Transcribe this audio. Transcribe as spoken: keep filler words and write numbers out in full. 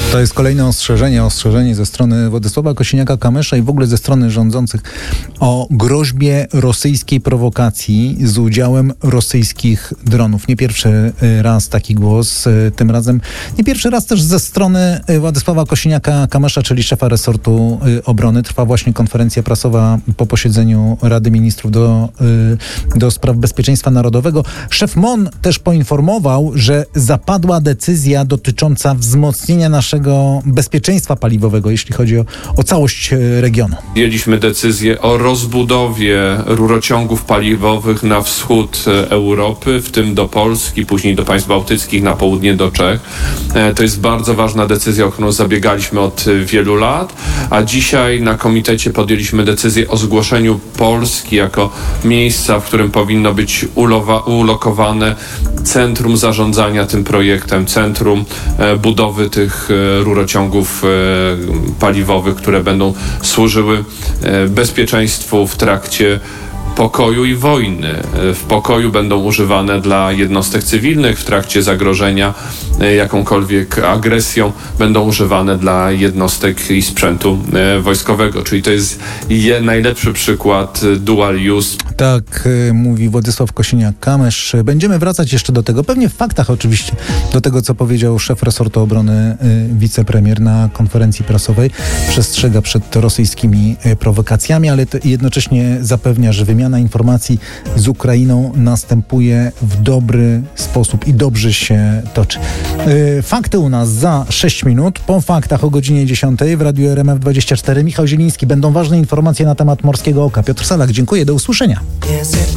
To jest kolejne ostrzeżenie, ostrzeżenie ze strony Władysława Kosiniaka-Kamysza i w ogóle ze strony rządzących o groźbie rosyjskiej prowokacji z udziałem rosyjskich dronów. Nie pierwszy raz taki głos, tym razem nie pierwszy raz też ze strony Władysława Kosiniaka-Kamysza, czyli szefa resortu obrony. Trwa właśnie konferencja prasowa po posiedzeniu Rady Ministrów do, do spraw bezpieczeństwa narodowego. Szef M O N też poinformował, że zapadła decyzja dotycząca wzmocnienia naszego bezpieczeństwa paliwowego, jeśli chodzi o, o całość regionu. Podjęliśmy decyzję o rozbudowie rurociągów paliwowych na wschód Europy, w tym do Polski, później do państw bałtyckich, na południe do Czech. To jest bardzo ważna decyzja, o którą zabiegaliśmy od wielu lat, a dzisiaj na komitecie podjęliśmy decyzję o zgłoszeniu Polski jako miejsca, w którym powinno być ulowa- ulokowane centrum zarządzania tym projektem, centrum e, budowy tych e, rurociągów e, paliwowych, które będą służyły e, bezpieczeństwu w trakcie pokoju i wojny. W pokoju będą używane dla jednostek cywilnych, w trakcie zagrożenia jakąkolwiek agresją będą używane dla jednostek i sprzętu wojskowego. Czyli to jest je, najlepszy przykład dual use. Tak mówi Władysław Kosiniak-Kamysz. Będziemy wracać jeszcze do tego, pewnie w faktach oczywiście, do tego, co powiedział szef resortu obrony, wicepremier na konferencji prasowej. Przestrzega przed rosyjskimi prowokacjami, ale jednocześnie zapewnia, że wymiana informacji z Ukrainą następuje w dobry sposób i dobrze się toczy. Fakty u nas za sześć minut. Po faktach o godzinie dziesiątej w Radiu R M F dwadzieścia cztery Michał Zieliński. Będą ważne informacje na temat Morskiego Oka. Piotr Salak, dziękuję. Do usłyszenia.